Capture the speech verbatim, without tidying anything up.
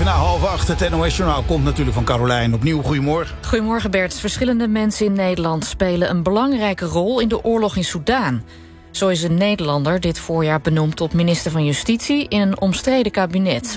Even na half acht, het N O S-journaal komt natuurlijk van Carolijn. Opnieuw, goedemorgen. Goedemorgen Bert. Verschillende mensen in Nederland spelen een belangrijke rol in de oorlog in Soedan. Zo is een Nederlander dit voorjaar benoemd tot minister van Justitie in een omstreden kabinet.